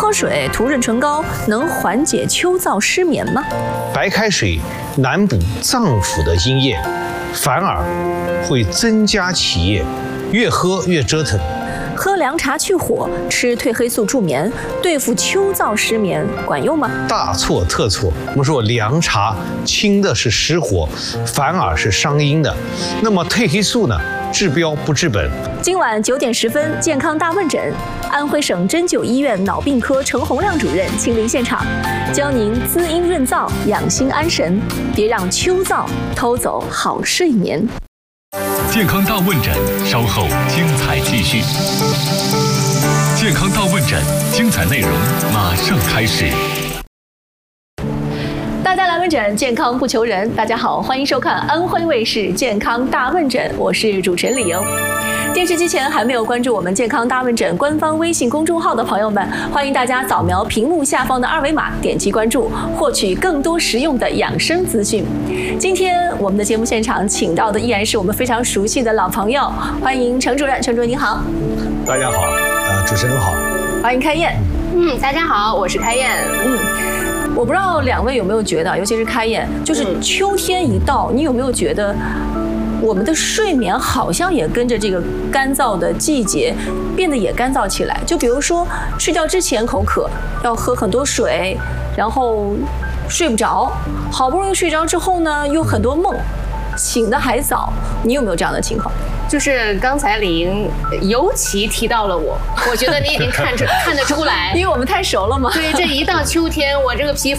喝水、涂润唇膏能缓解秋燥失眠吗？ 白开水难补脏腑的津液，反而会增加起夜，越喝越折腾。 喝凉茶去火，吃褪黑素助眠，对付秋燥失眠管用吗？ 大错特错！我们说凉茶清的是湿火，反而是伤阴的。那么褪黑素呢？治标不治本。 今晚9点10分，健康大问诊，安徽省针灸医院脑病科陈洪亮主任亲临现场，教您滋阴润燥，养心安神，别让秋燥偷走好睡眠。 健康大问诊，稍后精彩继续。健康大问诊，精彩内容马上开始。 大家来问诊，健康不求人。大家好，欢迎收看安徽卫视健康大问诊，我是主持人李莹。电视机前还没有关注我们健康大问诊官方微信公众号的朋友们，欢迎大家扫描屏幕下方的2维码，点击关注，获取更多实用的养生资讯。今天我们的节目现场请到的依然是我们非常熟悉的老朋友，欢迎程主任。程主任您好。 大家好，主持人好。 欢迎开燕。 大家好，我是开燕。 我不知道两位有没有觉得，尤其是开燕，就是秋天一到，你有没有觉得我们的睡眠好像也跟着这个干燥的季节变得也干燥起来？就比如说睡觉之前口渴，要喝很多水，然后睡不着，好不容易睡着之后呢，又很多梦，醒得还早。你有没有这样的情况？ 就是刚才李莹尤其提到了我觉得你已经看得出来， 因为我们太熟了嘛。 对，这一到秋天，我这个皮肤